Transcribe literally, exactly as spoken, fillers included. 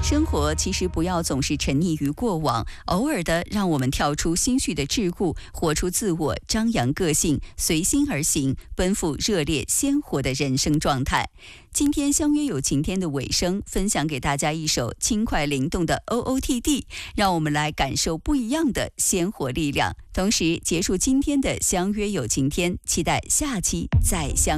生活其实不要总是沉溺于过往，偶尔的让我们跳出心绪的桎梏，活出自我，张扬个性，随心而行，奔赴热烈鲜活的人生状态。今天相约有晴天的尾声，分享给大家一首轻快灵动的 O O T D， 让我们来感受不一样的鲜活力量。同时结束今天的相约有晴天，期待下期再相